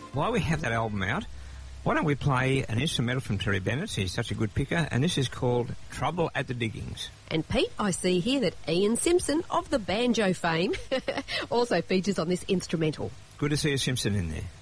while we have that album out, why don't we play an instrumental from Terry Bennett? He's such a good picker, and this is called Trouble at the Diggings. And Pete, I see here that Ian Simpson of the banjo fame also features on this instrumental. Good to see a Simpson in there.